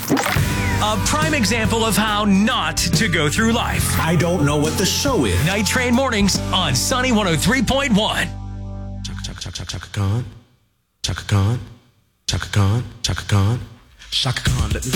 A prime example of how not to go through life. I don't know what the show is. Night Train Mornings on Sunny 103.1. Chaka Khan. Chaka Khan. Chaka Khan. Chaka Khan. Chaka Khan. Let me